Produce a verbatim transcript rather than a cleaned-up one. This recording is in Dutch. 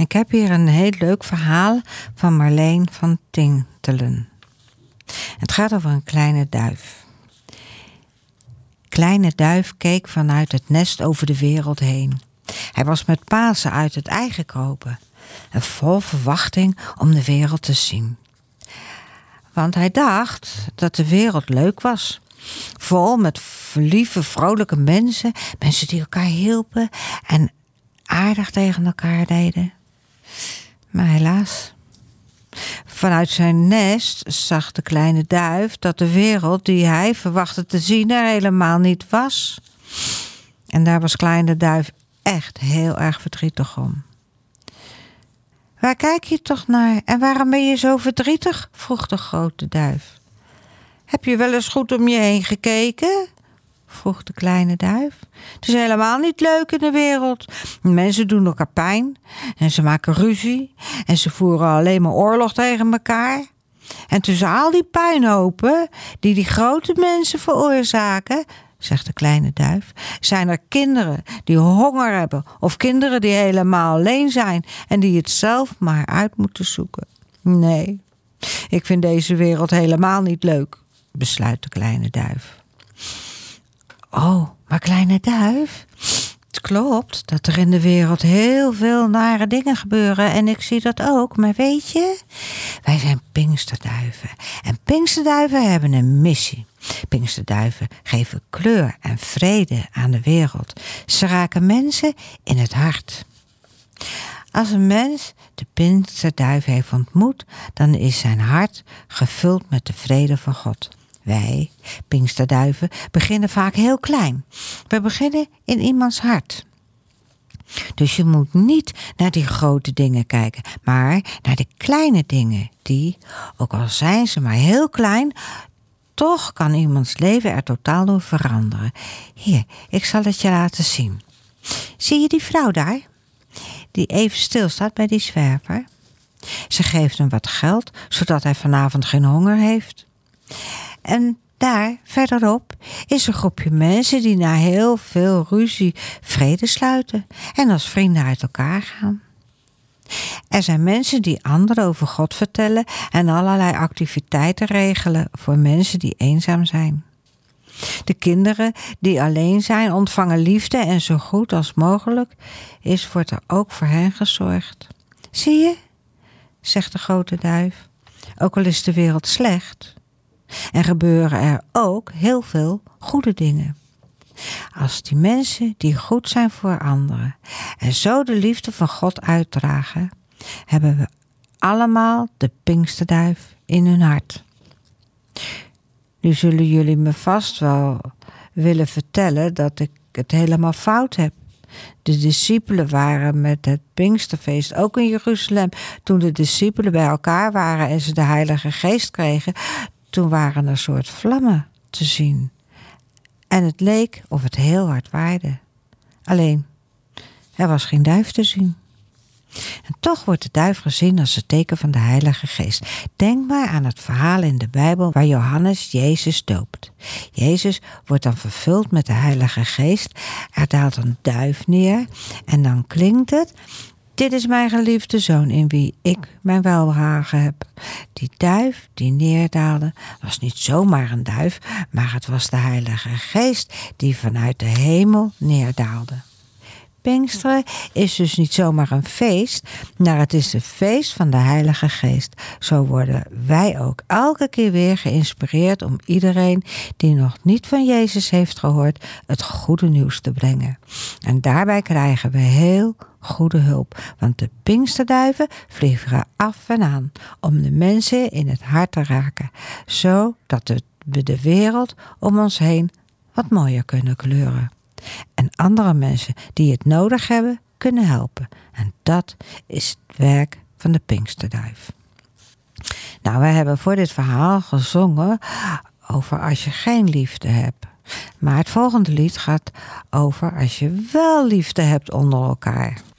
Ik heb hier een heel leuk verhaal van Marleen van Tintelen. Het gaat over een kleine duif. Kleine duif keek vanuit het nest over de wereld heen. Hij was met Pasen uit het ei gekropen en vol verwachting om de wereld te zien. Want hij dacht dat de wereld leuk was. Vol met lieve, vrolijke mensen. Mensen die elkaar hielpen en aardig tegen elkaar deden. Maar helaas. Vanuit zijn nest zag de kleine duif dat de wereld die hij verwachtte te zien er helemaal niet was. En daar was kleine duif echt heel erg verdrietig om. Waar kijk je toch naar en waarom ben je zo verdrietig? Vroeg de grote duif. Heb je wel eens goed om je heen gekeken? Vroeg de kleine duif. Het is helemaal niet leuk in de wereld. Mensen doen elkaar pijn en ze maken ruzie en ze voeren alleen maar oorlog tegen elkaar. En tussen al die puinhopen die die grote mensen veroorzaken, zegt de kleine duif, zijn er kinderen die honger hebben of kinderen die helemaal alleen zijn en die het zelf maar uit moeten zoeken. Nee, ik vind deze wereld helemaal niet leuk, besluit de kleine duif. Oh, maar kleine duif, het klopt dat er in de wereld heel veel nare dingen gebeuren en ik zie dat ook, maar weet je, wij zijn Pinksterduiven en Pinksterduiven hebben een missie. Pinksterduiven geven kleur en vrede aan de wereld. Ze raken mensen in het hart. Als een mens de Pinksterduif heeft ontmoet, dan is zijn hart gevuld met de vrede van God. Wij, Pinksterduiven, beginnen vaak heel klein. We beginnen in iemands hart. Dus je moet niet naar die grote dingen kijken, maar naar de kleine dingen die, ook al zijn ze maar heel klein, toch kan iemands leven er totaal door veranderen. Hier, ik zal het je laten zien. Zie je die vrouw daar? Die even stilstaat bij die zwerver. Ze geeft hem wat geld, zodat hij vanavond geen honger heeft. En daar, verderop, is een groepje mensen die na heel veel ruzie vrede sluiten en als vrienden uit elkaar gaan. Er zijn mensen die anderen over God vertellen en allerlei activiteiten regelen voor mensen die eenzaam zijn. De kinderen die alleen zijn ontvangen liefde en zo goed als mogelijk is wordt er ook voor hen gezorgd. Zie je, zegt de grote duif, ook al is de wereld slecht, en gebeuren er ook heel veel goede dingen. Als die mensen die goed zijn voor anderen en zo de liefde van God uitdragen, hebben we allemaal de Pinksterduif in hun hart. Nu zullen jullie me vast wel willen vertellen dat ik het helemaal fout heb. De discipelen waren met het Pinksterfeest ook in Jeruzalem. Toen de discipelen bij elkaar waren en ze de Heilige Geest kregen, toen waren er soort vlammen te zien. En het leek of het heel hard waaide. Alleen, er was geen duif te zien. En toch wordt de duif gezien als het teken van de Heilige Geest. Denk maar aan het verhaal in de Bijbel waar Johannes Jezus doopt. Jezus wordt dan vervuld met de Heilige Geest. Er daalt een duif neer en dan klinkt het: dit is mijn geliefde zoon in wie ik mijn welbehagen heb. Die duif die neerdaalde was niet zomaar een duif, maar het was de Heilige Geest die vanuit de hemel neerdaalde. Pinksteren is dus niet zomaar een feest, maar het is het feest van de Heilige Geest. Zo worden wij ook elke keer weer geïnspireerd om iedereen die nog niet van Jezus heeft gehoord, het goede nieuws te brengen. En daarbij krijgen we heel goede hulp, want de Pinksterduiven vliegen af en aan om de mensen in het hart te raken, zodat we de wereld om ons heen wat mooier kunnen kleuren. En andere mensen die het nodig hebben, kunnen helpen. En dat is het werk van de Pinksterduif. Nou, wij hebben voor dit verhaal gezongen over als je geen liefde hebt. Maar het volgende lied gaat over als je wel liefde hebt onder elkaar.